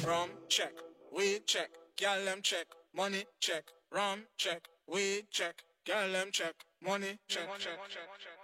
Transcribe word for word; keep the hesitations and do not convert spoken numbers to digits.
rum check, weed check, gal them check, money check, rum check, weed check, gal them check, money check, check, check, check.